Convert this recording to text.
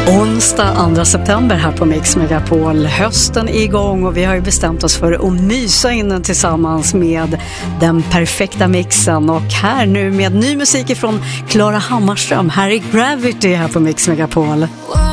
Onsdag 2 september här på Mix Megapol. Hösten är igång och vi har ju bestämt oss för att mysa in den tillsammans med den perfekta mixen. Och här nu med ny musik från Klara Hammarström. Här är Gravity här på Mix Megapol.